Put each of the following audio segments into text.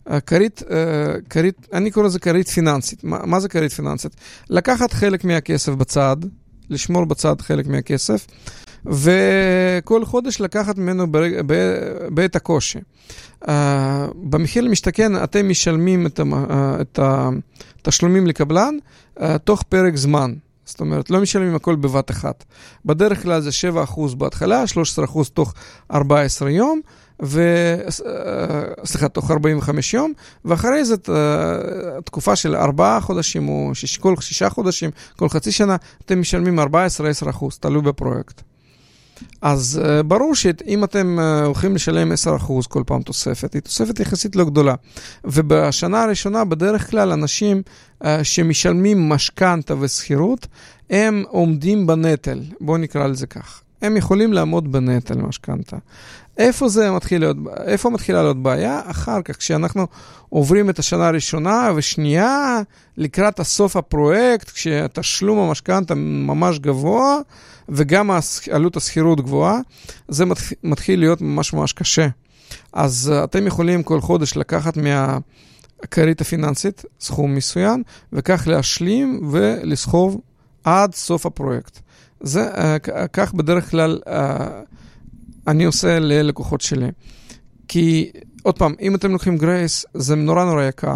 אני קורא לזה כרית פיננסית. מה זה כרית פיננסית? לקחת חלק מהכסף בצד, לשמור בצד חלק מהכסף, וכל חודש לקחת ממנו בעת הקושי. במחיר למשתכן אתם משלמים את התשלומים לקבלן תוך פרק זמן. זאת אומרת, לא משלמים הכל בבת אחת. בדרך כלל זה 7% בהתחלה, 13% תוך 14 יום, תוך 45 יום, ואחרי זה תקופה של 4 חודשים, או כל 6 חודשים, כל חצי שנה, אתם משלמים 14-10%, תלוי בפרויקט. אז ברור שאם אתם הולכים לשלם 10% כל פעם תוספת, היא תוספת יחסית לא גדולה. ובשנה הראשונה, בדרך כלל, אנשים שמשלמים משכנתה וסחירות, הם עומדים בנטל. בואו נקרא לזה כך. הם יכולים לעמוד בנטל משכנתה. איפה מתחילה להיות בעיה? אחר כך, כשאנחנו עוברים את השנה הראשונה ושנייה, לקראת הסוף הפרויקט, כשהתשלום המשכנתה ממש גבוה, וגם עלות הסחירות גבוהה, זה מתחיל להיות ממש ממש קשה. אז אתם יכולים כל חודש לקחת מהכרית הפיננסית, סכום מסוים, וכך להשלים ולסחוב עד סוף הפרויקט. כך בדרך כלל אני עושה ללקוחות שלי. כי, עוד פעם, אם אתם לוקחים גרייס, זה נורא נורא יקר.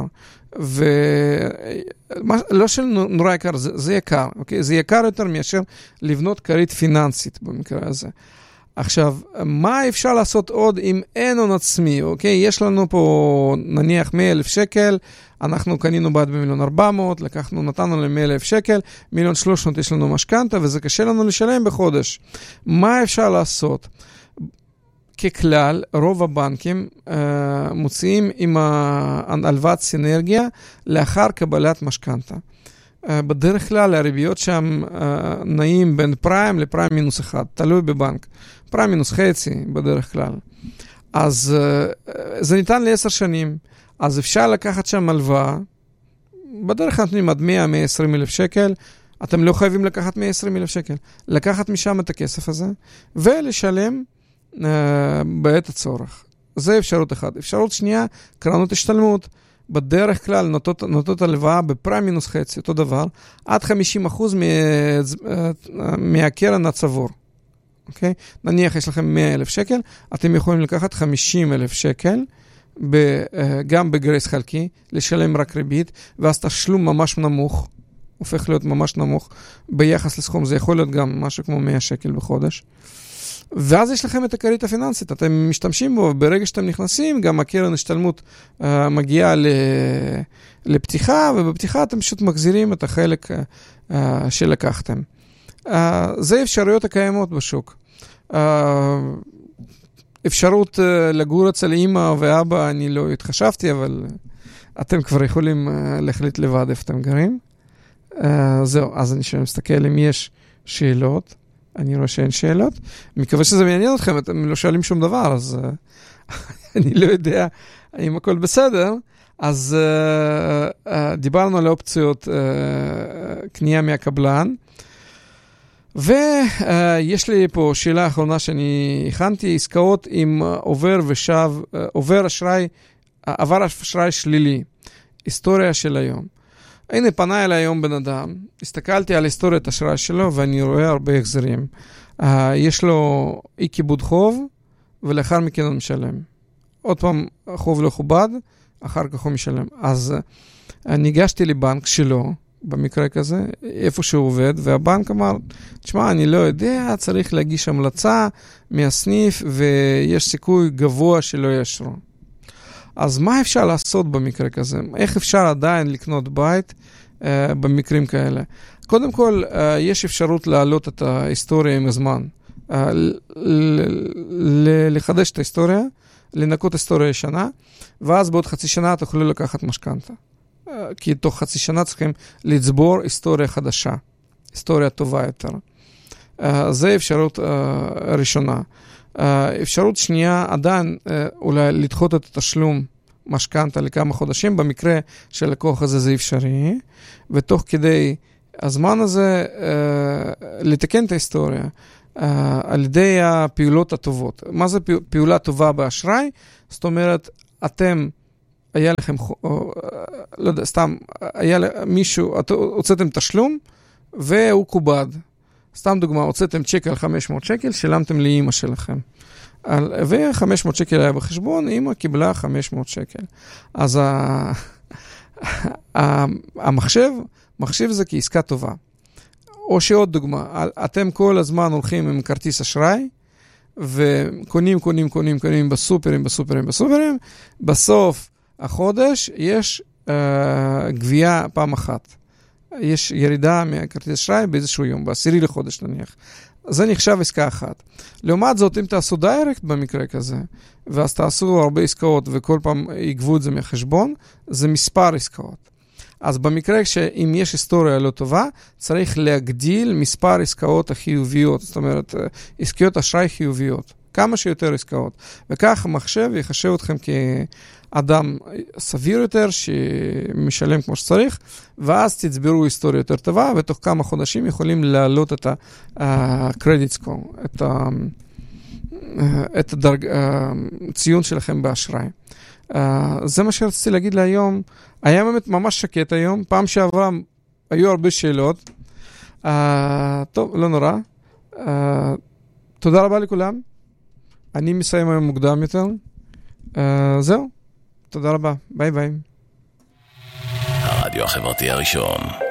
לא שנורא יקר, זה יקר. אוקיי? זה יקר יותר מאשר לבנות כרית פיננסית במקרה הזה. עכשיו, מה אפשר לעשות עוד אם אין הון עצמי? אוקיי? יש לנו פה נניח 100,000 שקל, אנחנו קנינו בית ב1,400,000, נתנו ל100,000 שקל, 1,300,000 יש לנו משכנתה, וזה קשה לנו לשלם בחודש. מה אפשר לעשות? ככלל, רוב הבנקים מוציאים עם הלוואת סינרגיה לאחר קבלת משכנתה. בדרך כלל הריביות שם נעים בין פריים לפריים מינוס 1, תלוי בבנק. פריים מינוס חצי בדרך כלל. אז זה ניתן ל10 שנים, אז אפשר לקחת שם הלוואה, בדרך כלל נותנים עד 100,000-120,000 שקל, אתם לא חייבים לקחת 120,000 שקל, לקחת משם את הכסף הזה, ולשלם בעת הצורך. זה אפשרות אחת. אפשרות שנייה, קרנות השתלמות, בדרך כלל נוטות הלוואה בפריים מינוס חצי, אותו דבר, עד 50% מהקרן הצבור. אוקיי? נניח יש לכם 100,000 שקל, אתם יכולים לקחת 50,000 שקל, גם בגרייס חלקי, לשלם רק ריבית, ואז תשלום ממש נמוך, הופך להיות ממש נמוך, ביחס לסכום, זה יכול להיות גם משהו כמו 100 שקל בחודש. ואז יש לכם את הכרית הפיננסית, אתם משתמשים בו, וברגע שאתם נכנסים, גם הקרן השתלמות מגיעה לפתיחה, ובפתיחה אתם פשוט מחזירים את החלק שלקחתם. זה אפשרויות הקיימות בשוק. אפשרות לגור אצל אמא ואבא, אני לא התחשבתי, אבל אתם כבר יכולים להחליט לבד איפה אתם גרים. זהו, אז אני מסתכל אם יש שאלות. אני רואה שאין שאלות. מקווה שזה מעניין אתכם, אתם לא שואלים שום דבר, אז אני לא יודע אם הכל בסדר. אז דיברנו על האופציות קנייה מהקבלן, ויש לי פה שאלה האחרונה שאני הכנתי, עסקאות עם עבר אשראי שלילי, היסטוריה של היום. הנה, פנה אליי היום בן אדם, הסתכלתי על היסטוריית אשראי שלו, ואני רואה הרבה החזרים. יש לו אי כיבוד חוב, ולאחר מכן הוא משלם. עוד פעם, חוב לא כובד, אחר כך הוא משלם. אז ניגשתי לבנק שלו, במקרה כזה, איפה שהוא עובד, והבנק אמר, תשמע, אני לא יודע, צריך להגיש המלצה מהסניף, ויש סיכוי גבוה שלא יאשרו. אז מה אפשר לעשות במקרה כזה? איך אפשר עדיין לקנות בית במקרים כאלה? קודם כל, יש אפשרות להעלות את ההיסטוריה עם הזמן. לחדש את ההיסטוריה, לנקות היסטוריה ישנה, ואז בעוד חצי שנה תוכלו לקחת משכנתה. כי תוך חצי שנה צריכים לצבור היסטוריה חדשה, היסטוריה טובה יותר. זה אפשרות ראשונה. אפשרות שנייה, עדיין אולי לדחות את התשלום משכנתה לכמה חודשים, במקרה של לקוח הזה זה אפשרי, ותוך כדי הזמן הזה לתקן את ההיסטוריה על ידי הפעולות הטובות. מה זה פעולה טובה באשראי? זאת אומרת, אתם היה לכם, לא יודע, סתם, היה מישהו, הוצאתם תשלום, והוא קובד. סתם דוגמה, הוצאתם צ'ק על 500 שקל, שילמתם לאמא שלכם. ו-500 שקל היה בחשבון, אמא קיבלה 500 שקל. אז מחשב זה כעסקה טובה. או שעוד דוגמה, אתם כל הזמן הולכים עם כרטיס אשראי, וקונים בסופרים, בסוף החודש יש גבייה פעם אחת. יש ירידה מהכרטיס אשראי באיזשהו יום, ב10 לחודש נניח. זה נחשב עסקה אחת. לעומת זאת, אם תעשו דיירקט במקרה כזה, ואז תעשו הרבה עסקאות וכל פעם יגבו את זה מהחשבון, זה מספר עסקאות. אז במקרה שאם יש היסטוריה לא טובה, צריך להגדיל מספר עסקאות החיוביות, זאת אומרת, עסקיות אשראי חיוביות. כמה שיותר עסקאות. וכך המחשב יחשב אתכם כאדם סביר יותר, שמשלם כמו שצריך, ואז תצברו היסטוריה יותר טובה, ותוך כמה חודשים יכולים להעלות את ה-credit score, את הציון שלכם באשראי. זה מה שרציתי להגיד להיום. היה באמת ממש שקט היום. פעם שעברה היו הרבה שאלות. טוב, לא נורא. תודה רבה לכולם. אני מסיים היום מוקדם יותר. זהו. תודה רבה. ביי ביי. הרדיו החברתי הראשון.